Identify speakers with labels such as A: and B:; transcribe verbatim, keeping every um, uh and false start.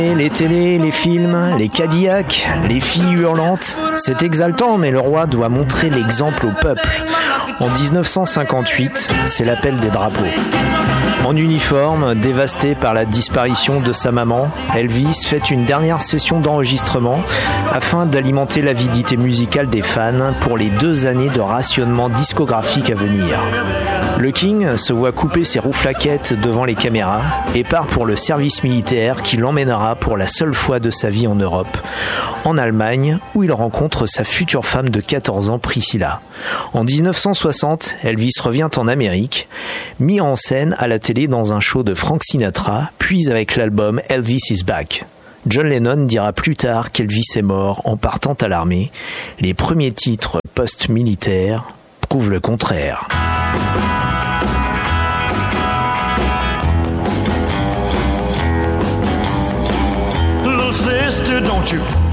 A: Les télés, les films, les Cadillacs, les filles hurlantes, c'est exaltant, mais le roi doit montrer l'exemple au peuple. En dix-neuf cent cinquante-huit, c'est l'appel des drapeaux. En uniforme, dévasté par la disparition de sa maman, Elvis fait une dernière session d'enregistrement afin d'alimenter l'avidité musicale des fans pour les deux années de rationnement discographique à venir. Le King se voit couper ses rouflaquettes devant les caméras et part pour le service militaire qui l'emmènera pour la seule fois de sa vie en Europe, en Allemagne, où il rencontre sa future femme de quatorze ans, Priscilla. En dix-neuf cent soixante, Elvis revient en Amérique, mis en scène à la télé dans un show de Frank Sinatra, puis avec l'album Elvis is Back. John Lennon dira plus tard qu'Elvis est mort en partant à l'armée. Les premiers titres post-militaires prouvent le contraire.
B: Little sister, don't you